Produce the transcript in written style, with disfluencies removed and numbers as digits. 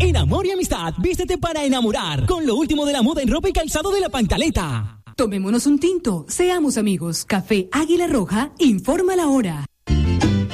En Amor y Amistad, vístete para enamorar con lo último de la moda en ropa y calzado de La Pancaleta. Tomémonos un tinto, seamos amigos. Café Águila Roja informa la hora.